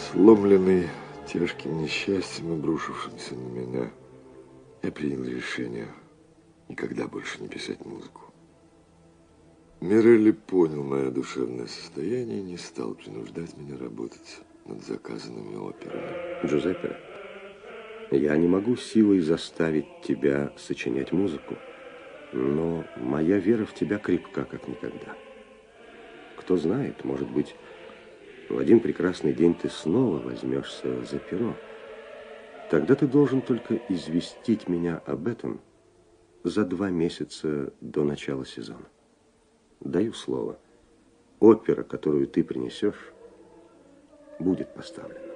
Сломленный тяжким несчастьем, обрушившимся на меня, я принял решение никогда больше не писать музыку. Мирелли понял мое душевное состояние и не стал принуждать меня работать над заказанными операми. Джузеппе, я не могу силой заставить тебя сочинять музыку, но моя вера в тебя крепка, как никогда. Кто знает, может быть, в один прекрасный день ты снова возьмешься за перо. Тогда ты должен только известить меня об этом за 2 месяца до начала сезона. Даю слово, опера, которую ты принесешь, будет поставлена.